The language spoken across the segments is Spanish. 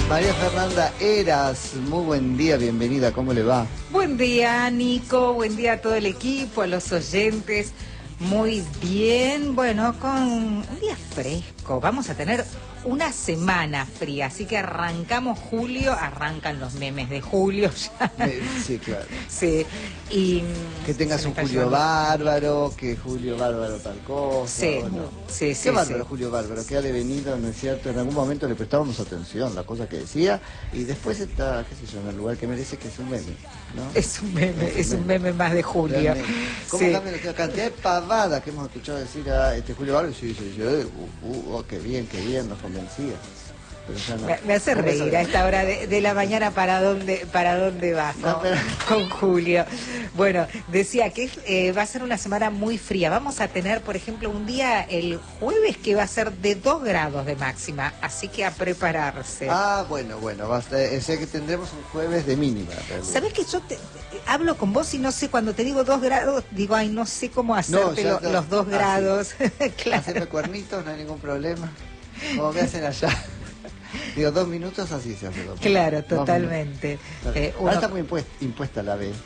María Fernanda Heras, muy buen día, bienvenida, ¿cómo le va? Buen día, Nico, buen día a todo el equipo, a los oyentes. Muy bien, bueno, con un día fresco. Vamos a tener una semana fría, así que arrancamos julio, arrancan los memes de julio ya. Sí, claro. Sí, y... Que tengas un Julio Bárbaro, que Julio Bárbaro tal cosa. Sí, ¿no? sí, Qué bárbaro, sí. Julio Bárbaro, que ha devenido, ¿no es cierto? En algún momento le prestábamos atención, la cosa que decía, y después está, qué sé yo, en el lugar que merece, que es un meme, ¿no? Es un meme más de julio. Realmente. ¿Cómo Sí. cambian la cantidad de pavadas que hemos escuchado decir a Julio Bárbaro? Sí, qué bien, nos convencía. Pero ya no. Me hace reír a esta hora de la mañana para dónde vas, ¿no? Con Julio. Bueno, decía que va a ser una semana muy fría. Vamos a tener, por ejemplo, un día el jueves que va a ser de 2 grados de máxima, así que a prepararse. Ah, bueno, basta. O sea que tendremos un jueves de mínima. ¿Sabés que yo hablo con vos y no sé, cuando te digo 2 grados, digo, ay, no sé cómo hacerte los 2 grados. Claro. Hacerme cuernitos, no hay ningún problema. Como me hacen allá. Digo, 2 minutos, así se hace. Claro, totalmente. Ahora está muy impuesta la B,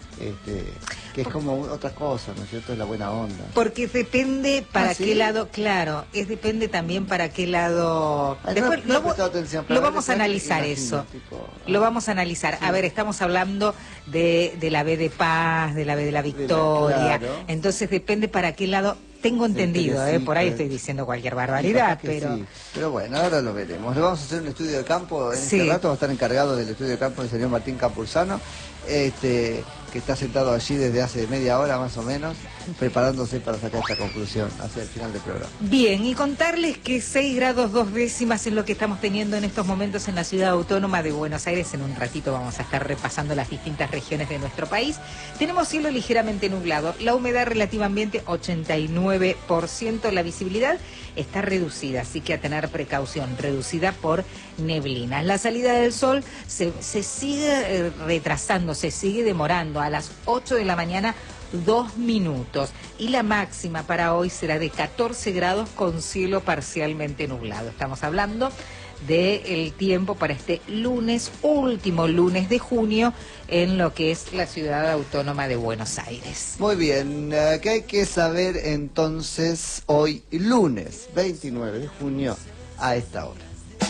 que es como otra cosa, ¿no es cierto? Es la buena onda. Porque depende para qué lado, claro, depende también para qué lado... Después lo vamos a analizar eso. Lo vamos a analizar. Sí. A ver, estamos hablando de la B de paz, de la B de la victoria. Claro. Entonces depende para qué lado... Tengo entendido, por ahí estoy diciendo cualquier barbaridad, pero... Sí. Pero bueno, ahora lo veremos. Le vamos a hacer un estudio de campo. En este rato va a estar encargado del estudio de campo el señor Martín Campuzano, que está sentado allí desde hace media hora más o menos, preparándose para sacar esta conclusión hacia el final del programa. Bien, y contarles que 6 grados 2 décimas es lo que estamos teniendo en estos momentos en la ciudad autónoma de Buenos Aires. En un ratito vamos a estar repasando las distintas regiones de nuestro país. Tenemos cielo ligeramente nublado, la humedad relativa ambiente 89%, la visibilidad está reducida, así que a tener precaución, reducida por neblinas. La salida del sol se sigue retrasando, se sigue demorando. A las 8 de la mañana, 2 minutos. Y la máxima para hoy será de 14 grados con cielo parcialmente nublado. Estamos hablando del tiempo para este lunes, último lunes de junio, en lo que es la ciudad autónoma de Buenos Aires. Muy bien, ¿qué hay que saber entonces hoy, lunes 29 de junio, a esta hora?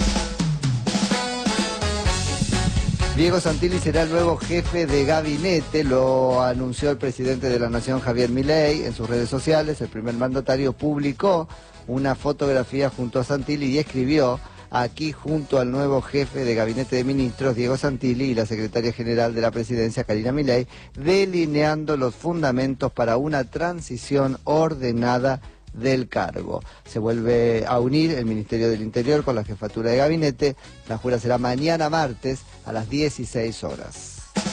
Diego Santilli será el nuevo jefe de gabinete, lo anunció el presidente de la Nación, Javier Milei, en sus redes sociales. El primer mandatario publicó una fotografía junto a Santilli y escribió: aquí junto al nuevo jefe de gabinete de ministros, Diego Santilli, y la secretaria general de la presidencia, Karina Milei, delineando los fundamentos para una transición ordenada del cargo. Se vuelve a unir el Ministerio del Interior con la jefatura de gabinete. La jura será mañana martes a las 16 horas.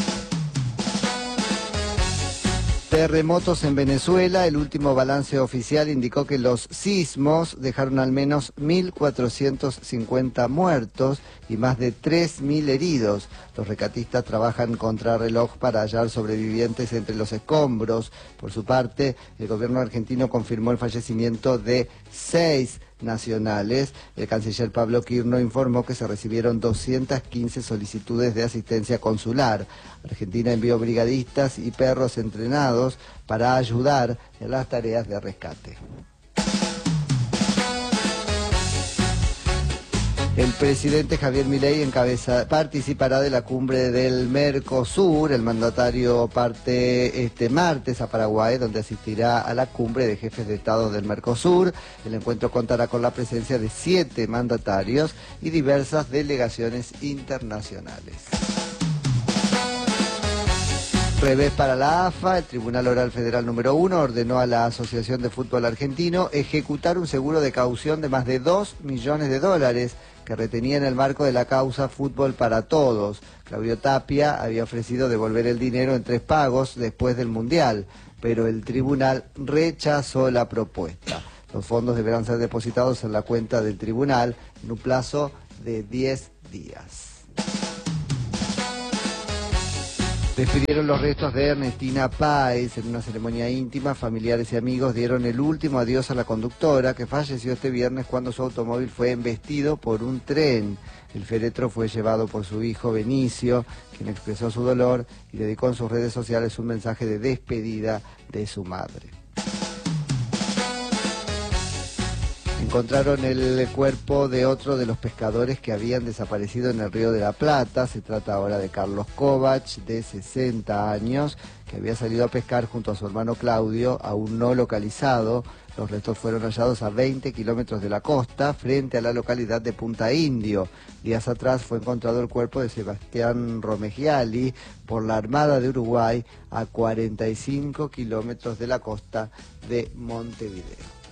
Terremotos en Venezuela. El último balance oficial indicó que los sismos dejaron al menos 1.450 muertos y más de 3.000 heridos. Los rescatistas trabajan contrarreloj para hallar sobrevivientes entre los escombros. Por su parte, el gobierno argentino confirmó el fallecimiento de 6 nacionales. El canciller Pablo Quirno informó que se recibieron 215 solicitudes de asistencia consular. Argentina envió brigadistas y perros entrenados para ayudar en las tareas de rescate. El presidente Javier Milei participará de la cumbre del Mercosur. El mandatario parte este martes a Paraguay, donde asistirá a la cumbre de jefes de Estado del Mercosur. El encuentro contará con la presencia de 7 mandatarios y diversas delegaciones internacionales. Revés para la AFA. El Tribunal Oral Federal número 1 ordenó a la Asociación de Fútbol Argentino ejecutar un seguro de caución de más de 2 millones de dólares que retenía en el marco de la causa Fútbol para Todos. Claudio Tapia había ofrecido devolver el dinero en 3 pagos después del Mundial, pero el tribunal rechazó la propuesta. Los fondos deberán ser depositados en la cuenta del tribunal en un plazo de 10 días. Despidieron los restos de Ernestina Páez en una ceremonia íntima. Familiares y amigos dieron el último adiós a la conductora, que falleció este viernes cuando su automóvil fue embestido por un tren. El féretro fue llevado por su hijo Benicio, quien expresó su dolor y dedicó en sus redes sociales un mensaje de despedida de su madre. Encontraron el cuerpo de otro de los pescadores que habían desaparecido en el Río de la Plata. Se trata ahora de Carlos Kovac, de 60 años, que había salido a pescar junto a su hermano Claudio, aún no localizado. Los restos fueron hallados a 20 kilómetros de la costa, frente a la localidad de Punta Indio. Días atrás fue encontrado el cuerpo de Sebastián Romegiali por la Armada de Uruguay, a 45 kilómetros de la costa de Montevideo.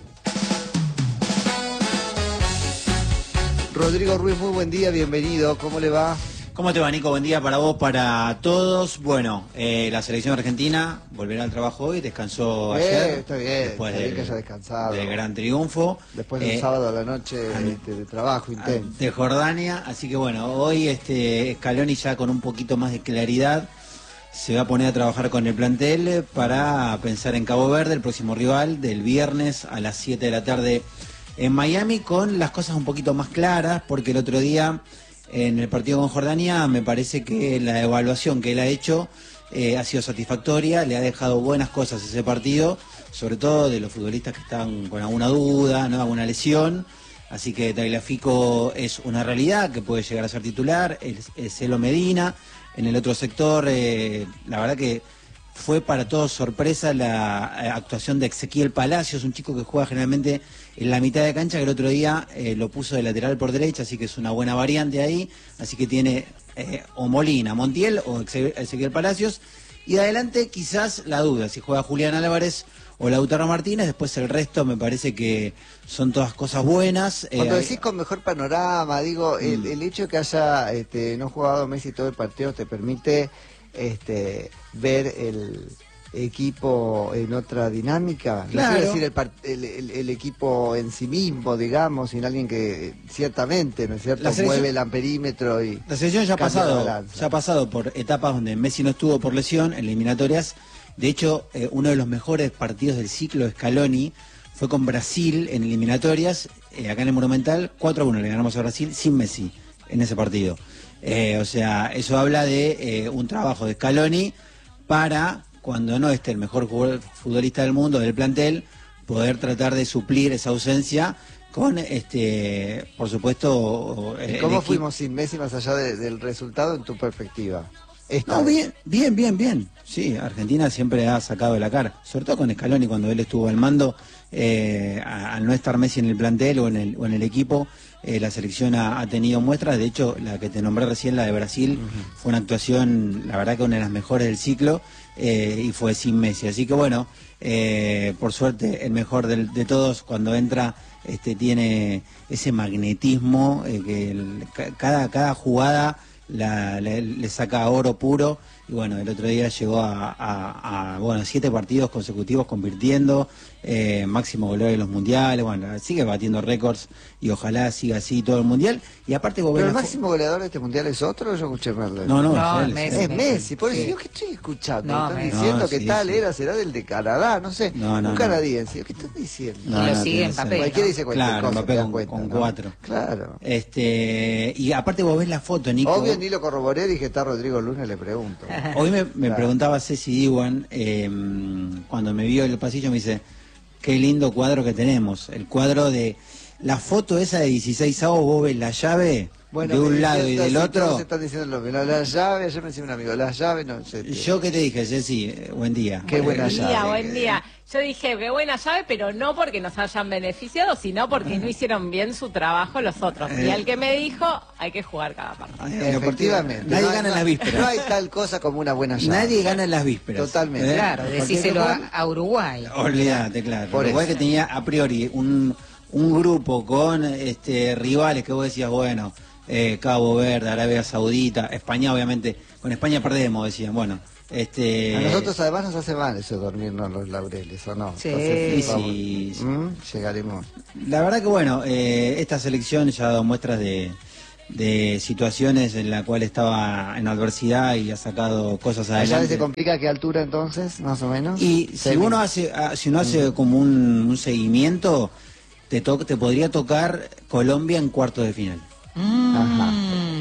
Rodrigo Ruiz, muy buen día, bienvenido, ¿cómo le va? ¿Cómo te va, Nico? Buen día para vos, para todos. Bueno, la selección argentina volverá al trabajo hoy, descansó ayer. Está bien, después está bien que haya descansado. del gran triunfo. Después de un sábado a la noche de trabajo intenso. De Jordania, así que bueno, hoy Scaloni ya con un poquito más de claridad se va a poner a trabajar con el plantel para pensar en Cabo Verde, el próximo rival, del viernes a las 7 de la tarde en Miami, con las cosas un poquito más claras, porque el otro día en el partido con Jordania me parece que la evaluación que él ha hecho ha sido satisfactoria, le ha dejado buenas cosas ese partido, sobre todo de los futbolistas que están con alguna duda, ¿no? Alguna lesión, así que Tagliafico es una realidad que puede llegar a ser titular, es Celo Medina. En el otro sector, la verdad que fue para todos sorpresa la actuación de Ezequiel Palacios, un chico que juega generalmente en la mitad de cancha, que el otro día lo puso de lateral por derecha, así que es una buena variante ahí, así que tiene o Molina, Montiel o Ezequiel Palacios, y de adelante quizás la duda, si juega Julián Álvarez o Lautaro Martínez, después el resto me parece que son todas cosas buenas. Cuando decís con mejor panorama, digo, el hecho de que haya no jugado Messi todo el partido te permite ver el equipo en otra dinámica, claro. No quiero decir el equipo en sí mismo, digamos, sin alguien que ciertamente, ¿no es cierto?, mueve el perímetro y la selección ya ha pasado por etapas donde Messi no estuvo por lesión, en eliminatorias. De hecho, uno de los mejores partidos del ciclo de Scaloni fue con Brasil en eliminatorias, acá en el Monumental, 4-1 le ganamos a Brasil sin Messi en ese partido. O sea, eso habla de un trabajo de Scaloni para, cuando no esté el mejor futbolista del mundo, del plantel, poder tratar de suplir esa ausencia con, por supuesto... ¿Cómo fuimos sin Messi más allá del resultado en tu perspectiva? No, bien. Sí, Argentina siempre ha sacado de la cara, sobre todo con Scaloni cuando él estuvo al mando, al no estar Messi en el plantel o en el equipo. La selección ha tenido muestras, de hecho la que te nombré recién, la de Brasil, fue una actuación, la verdad que una de las mejores del ciclo, y fue sin Messi, así que bueno, por suerte el mejor de todos cuando entra tiene ese magnetismo, que cada jugada le saca oro puro. Y bueno, el otro día llegó a 7 partidos consecutivos convirtiendo, máximo goleador de los mundiales, bueno, sigue batiendo récords y ojalá siga así todo el mundial. Y aparte ¿Pero el máximo goleador de este mundial es otro o yo escuché mal? No, es Messi, por eso ¿qué estoy escuchando? Están diciendo que tal será del de Canadá, no sé, un canadiense, ¿qué están diciendo? Y lo sigue en papel, cualquiera dice cualquier cosa, Mbappé con 4. Claro. Y aparte vos ves la foto, Nico. Obvio, ni lo corroboré, dije, está Rodrigo Luna, le pregunto. Hoy me preguntaba Ceci Diwan, cuando me vio en el pasillo, me dice, qué lindo cuadro que tenemos. El cuadro de la foto esa de 16avos, vos ves la llave de un lado y del otro. Todos están diciendo lo mismo. La llave, ayer me decía un amigo, la llave no sé. ¿Yo qué te dije, Ceci? Buen día. Qué buena llave. Buen día. Yo dije, qué buena llave, pero no porque nos hayan beneficiado, sino porque no hicieron bien su trabajo los otros. Y al que me dijo, hay que jugar cada partido. Efectivamente. Nadie gana en las vísperas. No hay tal cosa como una buena llave. Nadie gana en las vísperas. Totalmente. Claro, decíselo a Uruguay. Olvídate, claro. Uruguay que tenía a priori un grupo con rivales que vos decías, bueno, Cabo Verde, Arabia Saudita, España, obviamente, con España perdemos, decían, bueno. A nosotros además nos hace mal eso, dormirnos en los laureles, ¿o no? Sí, entonces, sí. Llegaremos. La verdad que bueno, esta selección ya ha dado muestras de situaciones en la cual estaba en adversidad y ha sacado cosas adelante. ¿Allá se complica a qué altura entonces, más o menos? Y si uno hace como un seguimiento, te podría tocar Colombia en cuartos de final. Ajá.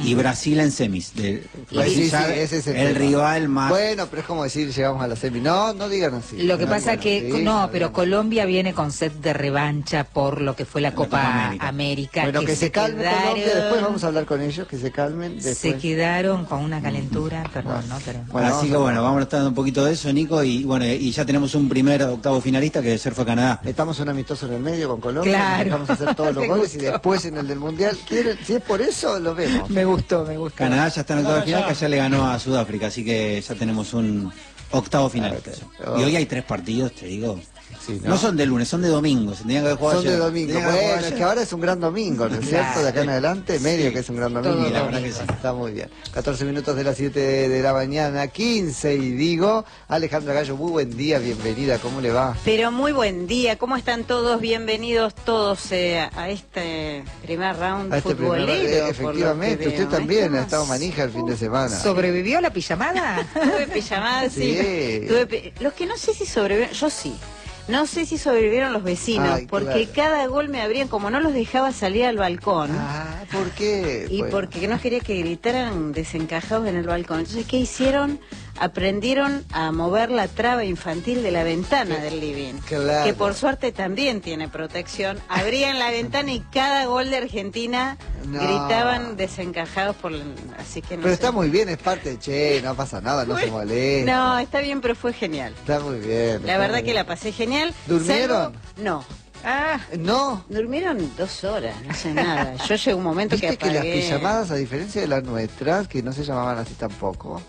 Y Brasil en semis. Sí, ese es el rival más... Bueno, pero es como decir, llegamos a la semi. No, no digan así. Lo que pasa que, sí, no, pero Colombia viene con set de revancha por lo que fue la Copa América. Bueno, que se calme Colombia, después vamos a hablar con ellos, que se calmen. Después. Se quedaron con una calentura, perdón, ¿no? Pero... Bueno, así que bueno, vamos a estar un poquito de eso, Nico, y bueno, y ya tenemos un primer octavo finalista que fue Canadá. Estamos un amistoso en el medio con Colombia, claro. Vamos a hacer todos los goles y después en el del Mundial. Si es por eso, lo vemos. Me gustó. Canadá ya está en el octavo final, que ya le ganó a Sudáfrica, así que ya tenemos un octavo finalista. Y hoy hay 3 partidos, te digo. Sí, ¿no? No son de lunes, son de domingo. Se tenían que jugar son ayer. De domingo. Bueno, es que ahora es un gran domingo, ¿no es cierto? De acá en adelante, medio que es un gran domingo. Sí, la verdad que sí. Está muy bien. 14 minutos de las 7 de la mañana, 15 y digo, Alejandra Gallo, muy buen día, bienvenida, ¿cómo le va? Pero muy buen día, ¿cómo están todos? Bienvenidos todos a este primer round futbolero. Efectivamente, usted también ha estado manija el fin de semana. ¿Sobrevivió la pijamada? Tuve pijamada, sí. Los que no sé si sobrevivieron, yo sí. No sé si sobrevivieron los vecinos, porque cada gol me abrían, como no los dejaba salir al balcón. Ah, ¿por qué? Y porque no quería que gritaran desencajados en el balcón. Entonces, ¿qué hicieron? Aprendieron a mover la traba infantil de la ventana del living, que por suerte también tiene protección. Abrían la ventana y cada gol de Argentina gritaban desencajados así que no pero sé. Está muy bien, es parte de no pasa nada, no se molesta. No, está bien, pero fue genial. Está muy bien. La verdad que la pasé genial. ¿Durmieron? No. ¿No? Durmieron 2 horas, no sé nada. Yo llegué a un momento que apagué... que las pijamadas, a diferencia de las nuestras, que no se llamaban así tampoco,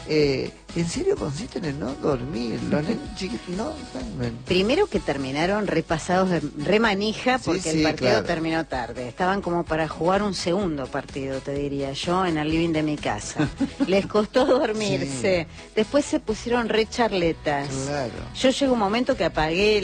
en serio consisten en no dormir. Los chiquitos no duermen. Primero que terminaron repasados de remanija porque el partido terminó tarde. Estaban como para jugar un segundo partido, te diría yo, en el living de mi casa. Les costó dormirse. Después se pusieron re charletas. Claro. Yo llegué a un momento que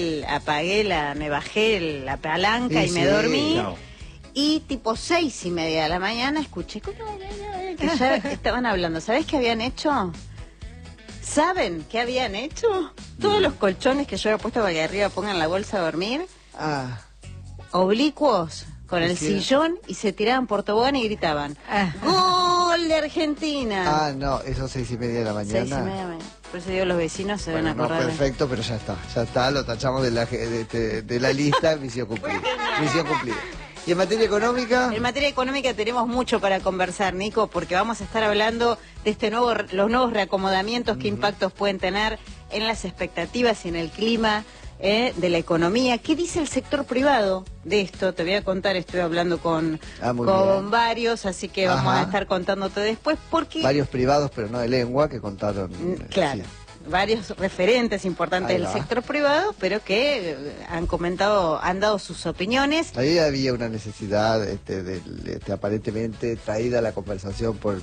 me bajé la palanca y me dormí. No. Y tipo 6:30 de la mañana escuché que ya estaban hablando. ¿Sabés qué habían hecho? ¿Saben qué habían hecho? Todos los colchones que yo había puesto para que arriba pongan la bolsa a dormir, oblicuos con el sillón, y se tiraban por tobogán y gritaban ¡Gol de Argentina! No, eso 6:30 de la mañana. 6:30 de la mañana. Por eso digo, los vecinos se van a acordar. No, perfecto, pero ya está, lo tachamos de la lista, misión cumplida. Misión cumplida. ¿Y en materia económica? En materia económica tenemos mucho para conversar, Nico, porque vamos a estar hablando de los nuevos reacomodamientos, qué impactos pueden tener en las expectativas y en el clima de la economía. ¿Qué dice el sector privado de esto? Te voy a contar, estoy hablando con varios, así que vamos a estar contándote después, porque... Varios privados, pero no de lengua, que contaron... Claro. Varios referentes importantes del sector privado, pero que han dado sus opiniones. Ahí había una necesidad aparentemente traída a la conversación por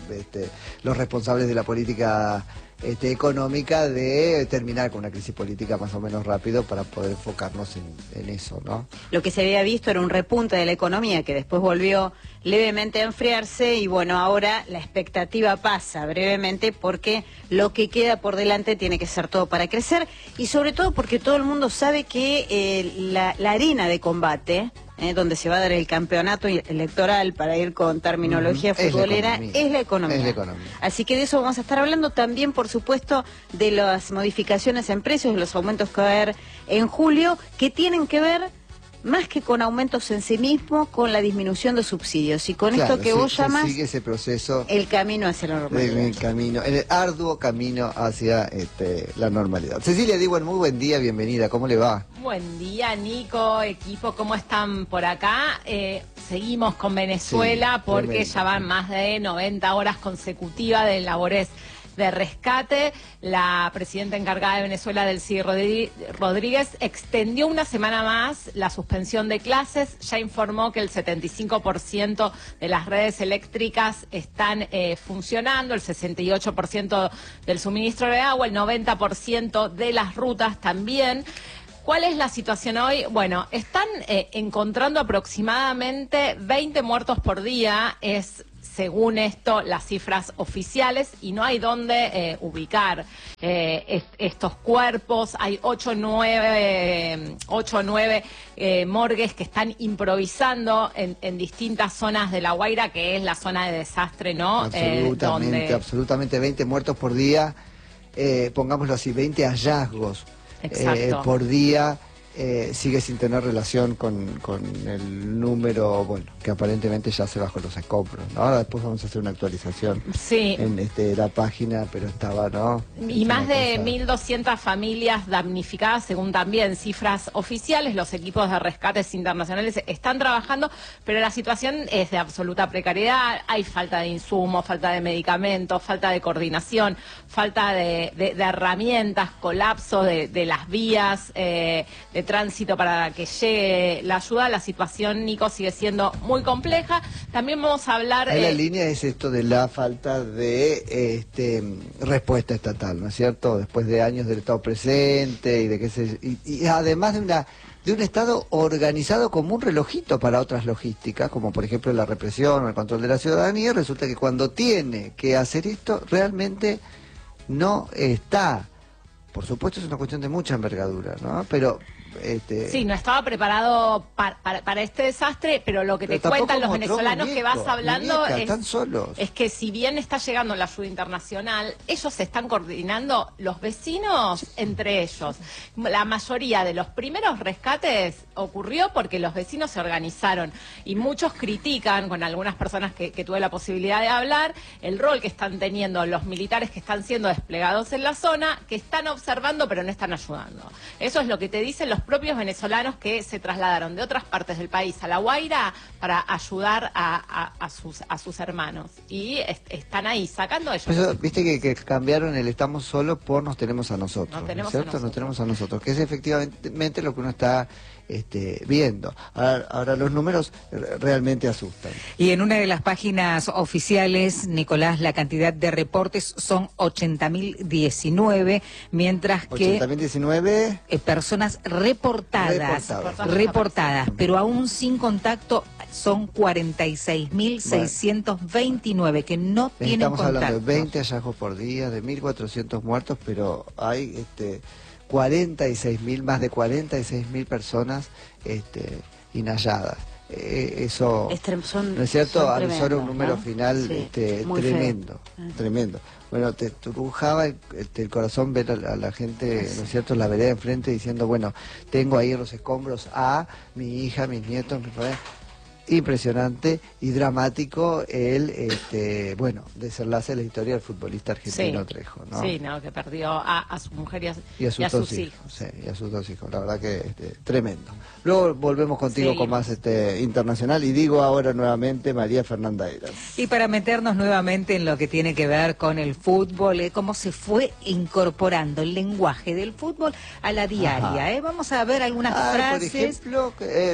los responsables de la política económica, de terminar con una crisis política más o menos rápido para poder enfocarnos en eso, ¿no? Lo que se había visto era un repunte de la economía que después volvió levemente a enfriarse, y bueno, ahora la expectativa pasa brevemente porque lo que queda por delante tiene que ser todo para crecer, y sobre todo porque todo el mundo sabe que la arena de combate, donde se va a dar el campeonato electoral, para ir con terminología futbolera, es la economía. Así que de eso vamos a estar hablando también, por supuesto, de las modificaciones en precios, de los aumentos que va a haber en julio, que tienen que ver más que con aumentos en sí mismo, con la disminución de subsidios. Y con esto que vos llamas, sigue ese proceso, el camino hacia la normalidad. El arduo camino hacia la normalidad. Cecilia Diwan, muy buen día, bienvenida, ¿cómo le va? Buen día, Nico, equipo, ¿cómo están por acá? Seguimos con Venezuela porque ya van más de 90 horas consecutivas de labores de rescate. La presidenta encargada de Venezuela, Delcy Rodríguez, extendió una semana más la suspensión de clases. Ya informó que el 75% de las redes eléctricas están funcionando, el 68% del suministro de agua, el 90% de las rutas también. ¿Cuál es la situación hoy? Bueno, están encontrando aproximadamente 20 muertos por día, según esto, las cifras oficiales, y no hay dónde ubicar estos cuerpos. Hay 8 o 9 morgues que están improvisando en distintas zonas de La Guaira, que es la zona de desastre, ¿no? Absolutamente 20 muertos por día, pongámoslo así, 20 hallazgos por día. Sigue sin tener relación con el número, bueno, que aparentemente ya se bajó los escombros, ¿no? Ahora después vamos a hacer una actualización en la página, pero estaba, ¿no? Y más de 1.200 familias damnificadas, según también cifras oficiales. Los equipos de rescates internacionales están trabajando, pero la situación es de absoluta precariedad. Hay falta de insumos, falta de medicamentos, falta de coordinación, falta de herramientas, colapso de las vías, de tránsito para que llegue la ayuda. La situación, Nico, sigue siendo muy compleja. También vamos a hablar... La línea es esto de la falta de respuesta estatal, ¿no es cierto? Después de años del Estado presente y de que y además de un Estado organizado como un relojito para otras logísticas, como por ejemplo la represión o el control de la ciudadanía. Resulta que cuando tiene que hacer esto, realmente no está. Por supuesto es una cuestión de mucha envergadura, ¿no? Pero... Sí, no estaba preparado para este desastre, pero lo que te cuentan los venezolanos que vas hablando es que si bien está llegando la ayuda internacional, ellos se están coordinando, los vecinos entre ellos. La mayoría de los primeros rescates ocurrió porque los vecinos se organizaron, y muchos critican, con algunas personas que tuve la posibilidad de hablar, el rol que están teniendo los militares que están siendo desplegados en la zona, que están observando pero no están ayudando. Eso es lo que te dicen los propios venezolanos que se trasladaron de otras partes del país a La Guaira para ayudar a sus hermanos, y están ahí sacando ellos. Eso, viste que cambiaron el estamos solos por nos tenemos a nosotros, nos tenemos, ¿cierto? Nos tenemos a nosotros, que es efectivamente lo que uno está viendo. Ahora los números realmente asustan. Y en una de las páginas oficiales, Nicolás, la cantidad de reportes son 80.019, mientras que 80.019 personas reportadas, pero aún sin contacto son 46.629 que no tienen contacto. Estamos hablando de 20 hallazgos por día, de 1.400 muertos, pero hay 46.000, más de 46.000 personas inhalladas. Eso, ¿no es cierto? Avisó un número final tremendo, tremendo. Bueno, te trujaba el corazón ver a la gente, ¿no es cierto?, en la vereda enfrente diciendo, bueno, tengo ahí en los escombros a mi hija, mis nietos, mi familia. Impresionante y dramático bueno, desenlace de la historia del futbolista argentino Trejo, ¿no? Sí, no, que perdió a su mujer y a sus dos hijos. Sí, y a sus 2 hijos, la verdad que tremendo. Luego volvemos contigo con más internacional, y digo ahora nuevamente María Fernanda Heras. Y para meternos nuevamente en lo que tiene que ver con el fútbol, cómo se fue incorporando el lenguaje del fútbol a la diaria, vamos a ver algunas frases. Por ejemplo,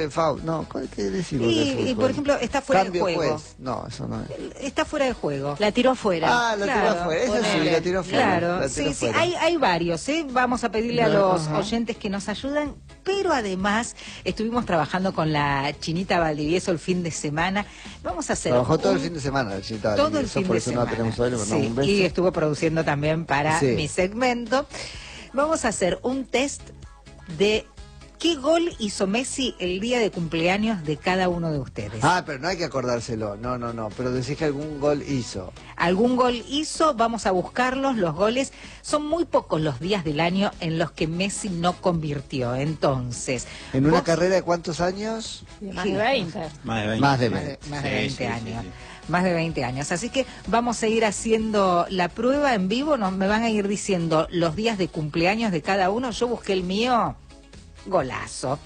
¿qué decimos del fútbol? Y por ejemplo, está fuera de juego. Juez. No, eso no es. Está fuera de juego. La tiró afuera. La tiró afuera. Esa sí, la tiró afuera. Claro, sí, hay varios. Vamos a pedirle a los oyentes que nos ayuden, pero además estuvimos trabajando con la Chinita Valdivieso el fin de semana. Vamos a hacer... Trabajó todo el fin de semana la Chinita Valdivieso. Todo el fin de semana. No tenemos hoy, un beso. Y estuvo produciendo también para mi segmento. Vamos a hacer un test de... ¿qué gol hizo Messi el día de cumpleaños de cada uno de ustedes? Pero no hay que acordárselo, no, pero decís que algún gol hizo. Algún gol hizo, vamos a buscarlos, los goles. Son muy pocos los días del año en los que Messi no convirtió, entonces... ¿En una carrera de cuántos años? Más de 20. Más de 20. Más de 20 años. Más de 20 años. Así que vamos a ir haciendo la prueba en vivo, me van a ir diciendo los días de cumpleaños de cada uno. Yo busqué el mío... golazo.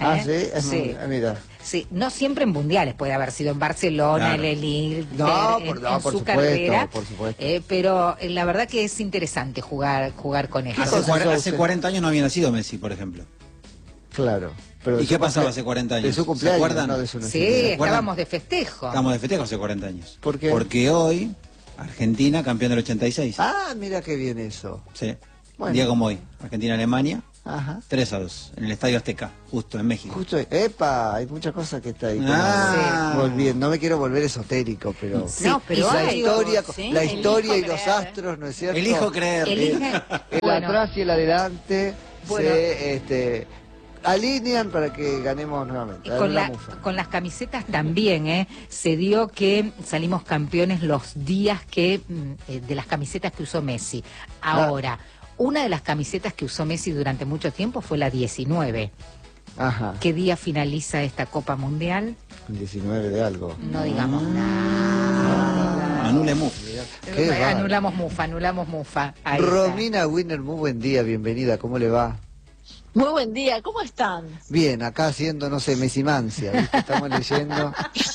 Sí, mira. Sí, no siempre en mundiales, puede haber sido en Barcelona, en el Lille, en su carrera, por supuesto. Pero la verdad que es interesante jugar con esto. Hace 40 años no había nacido Messi, por ejemplo. Claro. Pero ¿y qué pasaba hace 40 años? De su cumpleaños, ¿se acuerdan? No de su nacimiento. Sí, estábamos de festejo. Estábamos de festejo hace 40 años. ¿Por qué? Porque hoy, Argentina, campeón del 86. Mira qué bien eso. Sí. Un día como hoy, Argentina-Alemania. Ajá. 3-2, en el Estadio Azteca, justo en México. Justo, epa, hay muchas cosas que está ahí. Ah. Volviendo. No me quiero volver esotérico, pero... Sí, no, pero la hay, historia, sí, la historia y elijo los creer. astros, ¿no es cierto? Elijo creer. El Bueno. atrás y el adelante Bueno. se alinean para que ganemos nuevamente. Con las camisetas también, se dio que salimos campeones los días que de las camisetas que usó Messi. Ahora, una de las camisetas que usó Messi durante mucho tiempo fue la 19. Ajá. ¿Qué día finaliza esta Copa Mundial? El 19 de algo. No digamos nada. Anulemos. Qué bárbaro. Anulamos Mufa. Ahí está. Romina Winner, muy buen día, bienvenida, ¿cómo le va? Muy buen día, ¿cómo están? Bien, acá haciendo, no sé, Mesimancia, ¿viste? Estamos leyendo.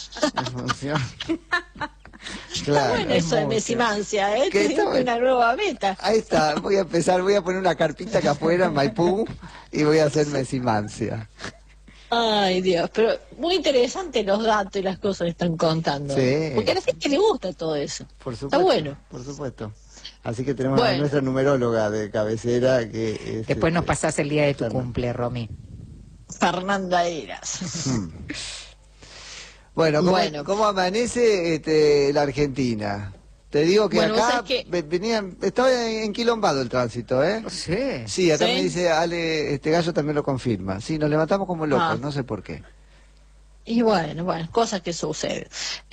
Claro. Bueno, eso de mucho. Mesimancia, ¿eh? ¿Qué Tengo tal? una nueva meta. Ahí está, voy a empezar, voy a poner una carpita acá afuera en Maipú y voy a hacer Mesimancia. Ay, Dios, pero muy interesante los datos y las cosas que están contando. Sí. Porque a la gente le gusta todo eso. Por supuesto. Está bueno. Por supuesto. Así que tenemos a Bueno. nuestra numeróloga de cabecera que es... Después nos pasás el día de tu Fernanda. cumple, Romy. Fernanda Eras. Bueno, Bueno. ¿cómo amanece la Argentina? Te digo que Bueno, vos acá sabés que- estaba enquilombado el tránsito, ¿eh? Sí. Sí, acá ¿Sí? me dice Ale, Gallo también lo confirma. Sí, nos levantamos como locos, Ah. no sé por qué. Y bueno, cosas que suceden.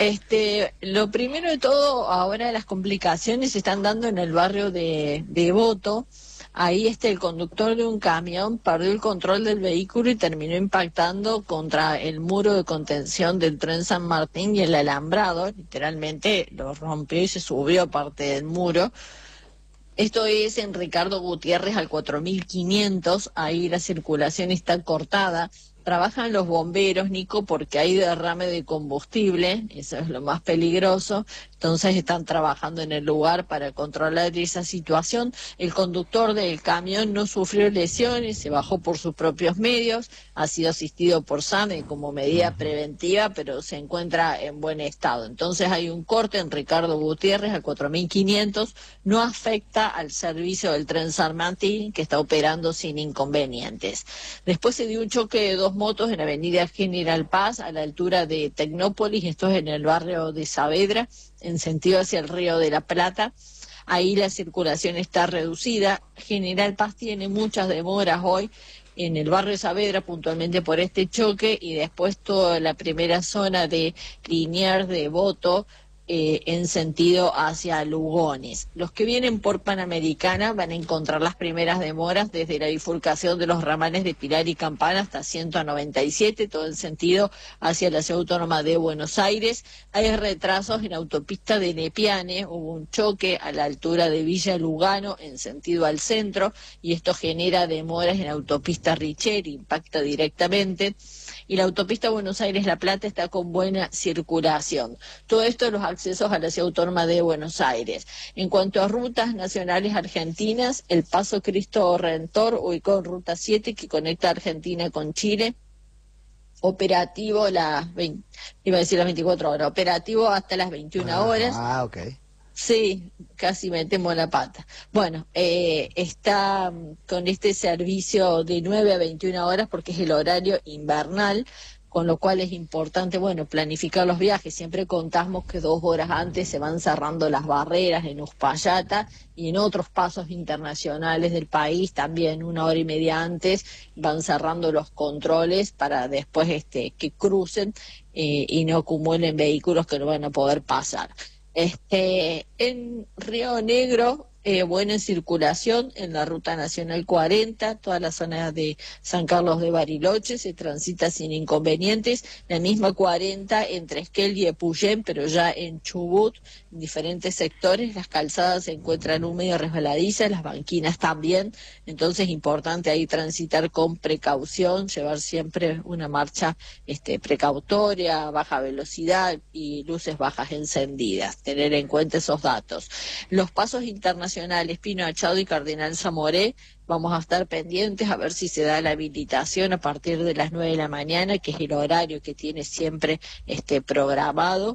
Lo primero de todo, ahora las complicaciones se están dando en el barrio de Devoto. Ahí el conductor de un camión perdió el control del vehículo y terminó impactando contra el muro de contención del tren San Martín y el alambrado. Literalmente lo rompió y se subió parte del muro. Esto es en Ricardo Gutiérrez al 4500, ahí la circulación está cortada. Trabajan los bomberos, Nico, porque hay derrame de combustible, eso es lo más peligroso. Entonces están trabajando en el lugar para controlar esa situación. El conductor del camión no sufrió lesiones, se bajó por sus propios medios, ha sido asistido por SAME como medida preventiva, pero se encuentra en buen estado. Entonces hay un corte en Ricardo Gutiérrez al 4500, no afecta al servicio del tren San Martín, que está operando sin inconvenientes. Después se dio un choque de dos motos en Avenida General Paz, a la altura de Tecnópolis, esto es en el barrio de Saavedra, en sentido hacia el Río de la Plata. Ahí la circulación está reducida. General Paz tiene muchas demoras hoy en el barrio de Saavedra, puntualmente por este choque, y después toda la primera zona de Liniers, de Devoto, en sentido hacia Lugones. Los que vienen por Panamericana van a encontrar las primeras demoras desde la bifurcación de los ramales de Pilar y Campana hasta 197, todo en sentido hacia la Ciudad Autónoma de Buenos Aires. Hay retrasos en autopista de Nepiane, hubo un choque a la altura de Villa Lugano en sentido al centro y esto genera demoras en autopista Richer, impacta directamente. Y la autopista Buenos Aires-La Plata está con buena circulación. Todo esto los accesos a la Ciudad Autónoma de Buenos Aires. En cuanto a rutas nacionales argentinas, el Paso Cristo Redentor, ubicado en Ruta 7, que conecta Argentina con Chile, operativo las 24 horas, operativo hasta las 21 horas. Ah, ok. Sí, casi metemos la pata. Bueno, está con este servicio de 9 a 21 horas porque es el horario invernal, con lo cual es importante, planificar los viajes. Siempre contamos que 2 horas antes se van cerrando las barreras en Uspallata y en otros pasos internacionales del país también 1 hora y media antes van cerrando los controles para después que crucen y no acumulen vehículos que no van a poder pasar. En Río Negro, buena circulación en la Ruta Nacional 40, toda la zona de San Carlos de Bariloche se transita sin inconvenientes, la misma 40 entre Esquel y Epuyén, pero ya en Chubut, en diferentes sectores, las calzadas se encuentran húmedas y resbaladizas, las banquinas también, entonces importante ahí transitar con precaución, llevar siempre una marcha precautoria, baja velocidad y luces bajas encendidas, tener en cuenta esos datos. Los pasos internacionales Pino Achado y Cardenal Zamoré, vamos a estar pendientes a ver si se da la habilitación a partir de las 9 de la mañana, que es el horario que tiene siempre programado.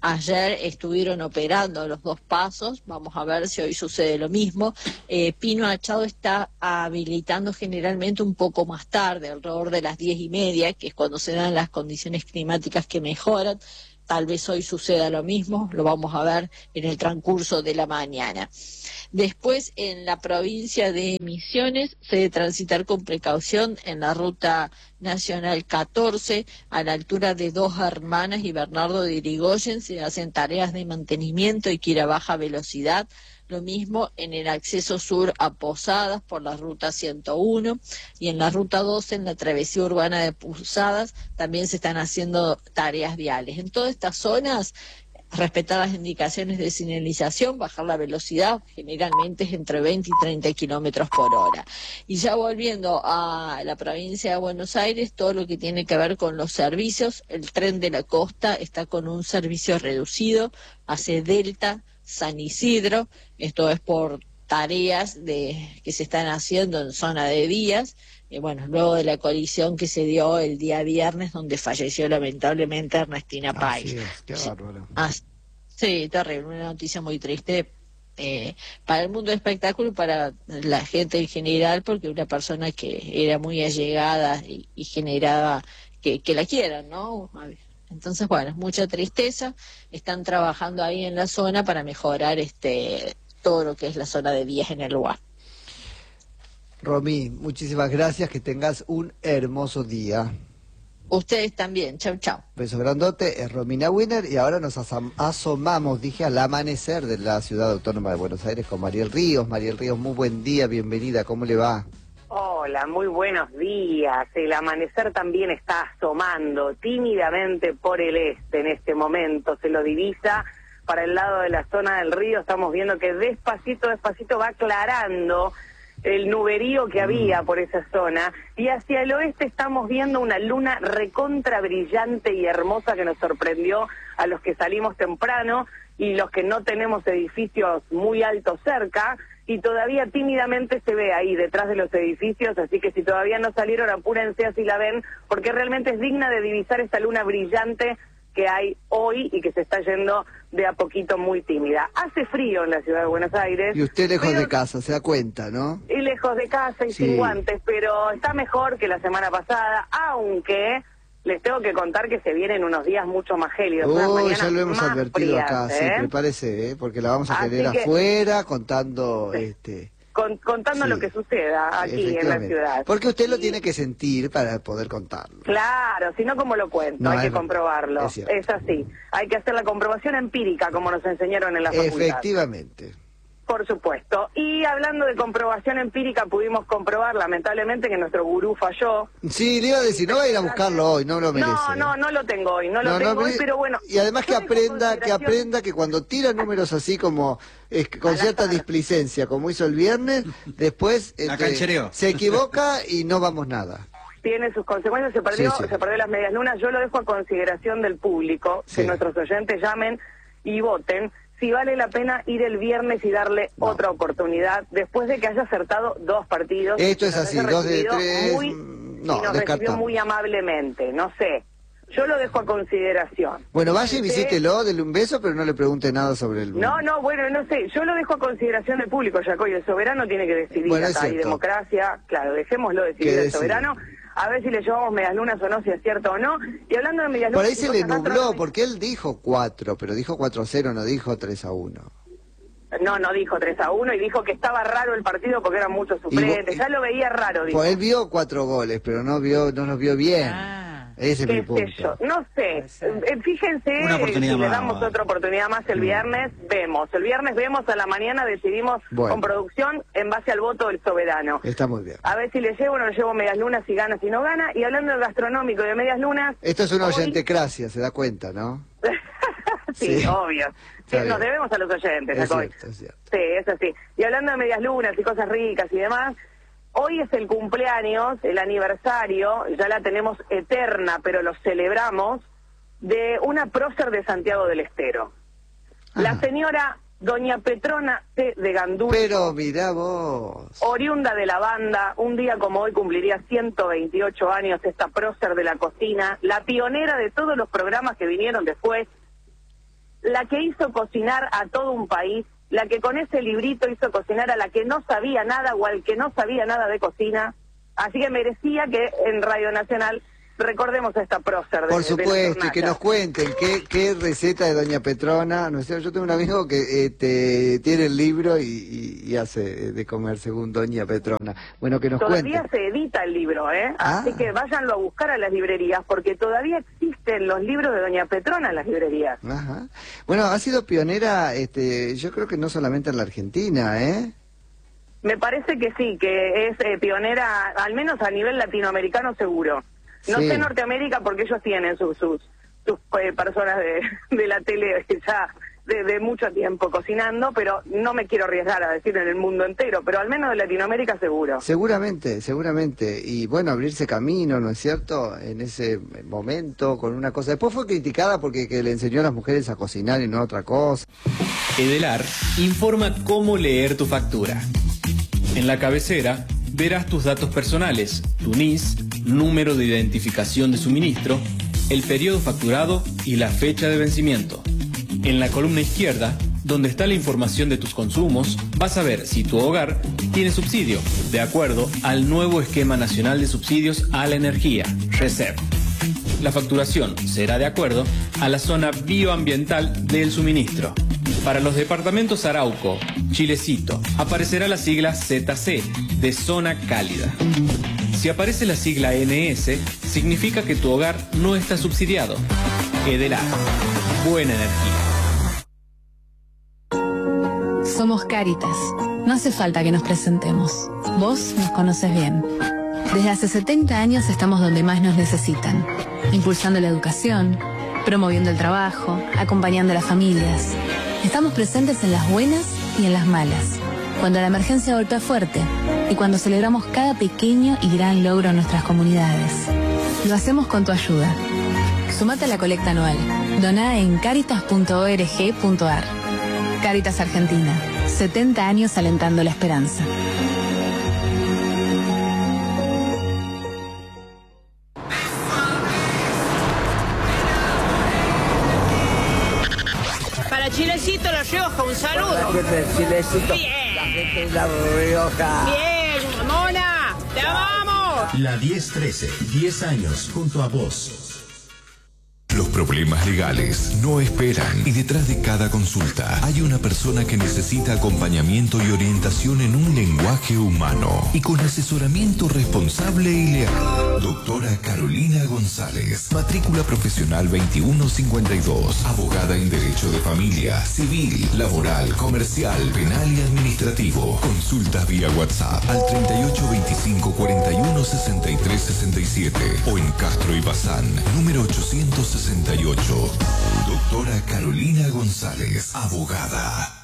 Ayer estuvieron operando los 2 pasos, vamos a ver si hoy sucede lo mismo. Pino Achado está habilitando generalmente un poco más tarde, alrededor de las 10:30, que es cuando se dan las condiciones climáticas que mejoran. Tal vez hoy suceda lo mismo, lo vamos a ver en el transcurso de la mañana. Después, en la provincia de Misiones, se debe transitar con precaución en la ruta nacional 14, a la altura de Dos Hermanas y Bernardo de Irigoyen, se hacen tareas de mantenimiento y que ir a baja velocidad. Lo mismo en el acceso sur a Posadas por la ruta 101 y en la ruta 12, en la travesía urbana de Posadas, también se están haciendo tareas viales. En todas estas zonas, respetar las indicaciones de señalización, bajar la velocidad, generalmente es entre 20 y 30 kilómetros por hora. Y ya volviendo a la provincia de Buenos Aires, todo lo que tiene que ver con los servicios, el tren de la costa está con un servicio reducido, hace Delta, San Isidro, esto es por tareas que se están haciendo en zona de vías, luego de la colisión que se dio el día viernes, donde falleció lamentablemente Ernestina Páez. Qué bárbaro. Sí, terrible, una noticia muy triste para el mundo del espectáculo y para la gente en general, porque una persona que era muy allegada y generaba que la quieran, ¿no? Entonces, mucha tristeza. Están trabajando ahí en la zona para mejorar todo lo que es la zona de vías en el lugar. Romy, muchísimas gracias, que tengas un hermoso día. Ustedes también, chau, chau. Beso grandote, es Romina Winner y ahora nos asomamos, al amanecer de la Ciudad Autónoma de Buenos Aires con Mariel Ríos. Mariel Ríos, muy buen día, bienvenida, ¿cómo le va? Hola, muy buenos días. El amanecer también está asomando tímidamente por el este en este momento. Se lo divisa para el lado de la zona del río. Estamos viendo que despacito va aclarando el nuberío que había por esa zona. Y hacia el oeste estamos viendo una luna recontra brillante y hermosa que nos sorprendió a los que salimos temprano y los que no tenemos edificios muy altos cerca. Y todavía tímidamente se ve ahí detrás de los edificios, así que si todavía no salieron, apúrense así la ven, porque realmente es digna de divisar esta luna brillante que hay hoy y que se está yendo de a poquito muy tímida. Hace frío en la ciudad de Buenos Aires. Y usted lejos de casa, se da cuenta, ¿no? Y lejos de casa y sin guantes, pero está mejor que la semana pasada, aunque les tengo que contar que se vienen unos días mucho más gélidos. Ya lo hemos advertido frías, acá, sí, prepárese, porque la vamos a tener afuera contando... contando lo que suceda aquí en la ciudad. Porque usted lo tiene que sentir para poder contarlo. Claro, si no, ¿cómo lo cuento? Hay que comprobarlo. Es así. Hay que hacer la comprobación empírica, como nos enseñaron en la facultad. Efectivamente. Por supuesto. Y hablando de comprobación empírica, pudimos comprobar, lamentablemente, que nuestro gurú falló. Sí, le iba a decir, no va a ir a buscarlo hoy, no lo merece. No lo tengo hoy, no lo tengo hoy, pero bueno. Y además que aprenda que cuando tira números así como con cierta displicencia, como hizo el viernes, después se equivoca y no vamos nada. Tiene sus consecuencias, se perdió las medias lunas. Yo lo dejo a consideración del público, que nuestros oyentes llamen y voten si vale la pena ir el viernes y darle otra oportunidad después de que haya acertado 2 partidos. Esto es así, 2 de 3, y nos recibió muy amablemente, no sé. Yo lo dejo a consideración. Bueno, vaya y visítelo, dele un beso, pero no le pregunte nada sobre el... No sé, yo lo dejo a consideración del público, Yacoy, el soberano tiene que decidir, acá hay democracia, claro, dejémoslo decidir el soberano, a ver si le llevamos medias lunas o no, si es cierto o no, y hablando de medias lunas... Por ahí se le nubló, porque él dijo 4, pero dijo 4-0, no dijo 3-1. No dijo 3-1 y dijo que estaba raro el partido porque eran muchos suplentes, ya lo veía raro, dijo. Pues él vio 4 goles, pero no los vio bien. Ese es mi punto. No sé, fíjense, si le damos otra oportunidad más el viernes, vemos. El viernes vemos, a la mañana decidimos con producción en base al voto del soberano. Está muy bien. A ver si le llevo o no le llevo medias lunas, si gana, si no gana. Y hablando del gastronómico y de medias lunas... Esto es una oyentecracia, se da cuenta, ¿no? sí, obvio. Sí, nos debemos a los oyentes, es cierto. Sí, es así. Y hablando de medias lunas y cosas ricas y demás... Hoy es el cumpleaños, el aniversario, ya la tenemos eterna, pero lo celebramos, de una prócer de Santiago del Estero. La señora doña Petrona T. de Gandulfo. Pero mirá vos. Oriunda de la Banda, un día como hoy cumpliría 128 años esta prócer de la cocina, la pionera de todos los programas que vinieron después. la que hizo cocinar a todo un país, la que con ese librito hizo cocinar a la que no sabía nada o al que no sabía nada de cocina. Así que merecía que en Radio Nacional recordemos a esta prócer. Por supuesto, y que nos cuenten qué receta de Doña Petrona. No sé, yo tengo un amigo que tiene el libro y hace de comer según Doña Petrona. Bueno, que nos todavía cuenten. se edita el libro, ¿eh? Así que váyanlo a buscar a las librerías, porque todavía existen los libros de Doña Petrona en las librerías. Ajá. Bueno, ha sido pionera, yo creo que no solamente en la Argentina, ¿eh? Me parece que sí, que es pionera, al menos a nivel latinoamericano seguro. No sé Norteamérica porque ellos tienen sus personas de la tele ya de mucho tiempo cocinando, pero no me quiero arriesgar a decir en el mundo entero, pero al menos de Latinoamérica seguro. Seguramente. Y bueno, abrirse camino, ¿no es cierto? En ese momento con una cosa. Después fue criticada porque que le enseñó a las mujeres a cocinar y no a otra cosa. Edelar informa cómo leer tu factura. En la cabecera verás tus datos personales, tu NIS, número de identificación de suministro, el periodo facturado y la fecha de vencimiento. En la columna izquierda, donde está la información de tus consumos, vas a ver si tu hogar tiene subsidio, de acuerdo al nuevo Esquema Nacional de Subsidios a la Energía, RESEP. La facturación será de acuerdo a la zona bioambiental del suministro. Para los departamentos Arauco, Chilecito, aparecerá la sigla ZC, de zona cálida. Si aparece la sigla NS, significa que tu hogar no está subsidiado. Edelar, buena energía. Somos Cáritas. No hace falta que nos presentemos. Vos nos conoces bien. Desde hace 70 años estamos donde más nos necesitan, impulsando la educación, promoviendo el trabajo, acompañando a las familias. Estamos presentes en las buenas y en las malas, cuando la emergencia golpea fuerte y cuando celebramos cada pequeño y gran logro en nuestras comunidades. Lo hacemos con tu ayuda. Sumate a la colecta anual. Doná en caritas.org.ar. Cáritas Argentina. 70 años alentando la esperanza. Para Chilecito La Rioja, un saludo. Chilecito. Bien. La gente de La Rioja. Bien, Ramona, te amamos. La 1013, 10 años junto a vos. Los problemas legales no esperan y detrás de cada consulta hay una persona que necesita acompañamiento y orientación en un lenguaje humano y con asesoramiento responsable y leal. Doctora Carolina González, matrícula profesional 2152, abogada en Derecho de Familia, Civil, Laboral, Comercial, Penal y Administrativo. Consultas vía WhatsApp al 3825 41 63 67 o en Castro y Bazán, número 868. Doctora Carolina González, abogada.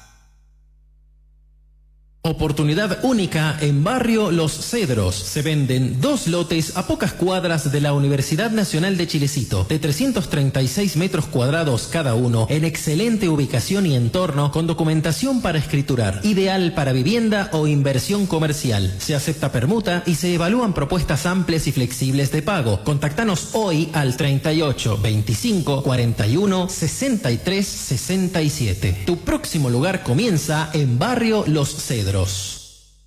Oportunidad única en Barrio Los Cedros. Se venden 2 lotes a pocas cuadras de la Universidad Nacional de Chilecito, de 336 metros cuadrados cada uno, en excelente ubicación y entorno, con documentación para escriturar, ideal para vivienda o inversión comercial. Se acepta permuta y se evalúan propuestas amplias y flexibles de pago. Contactanos hoy al 38 25 41 63 67. Tu próximo lugar comienza en Barrio Los Cedros.